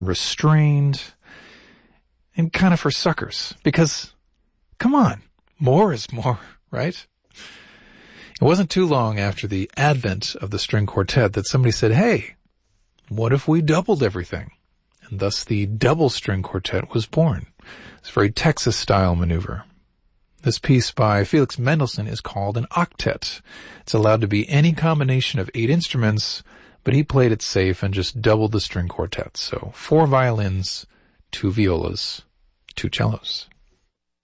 restrained, and kind of for suckers. Because, come on, more is more, right? It wasn't too long after the advent of the string quartet that somebody said, hey, what if we doubled everything? And thus the double string quartet was born. It's a very Texas-style maneuver. This piece by Felix Mendelssohn is called an octet. It's allowed to be any combination of 8 instruments, but he played it safe and just doubled the string quartet. So 4 violins, 2 violas, 2 cellos.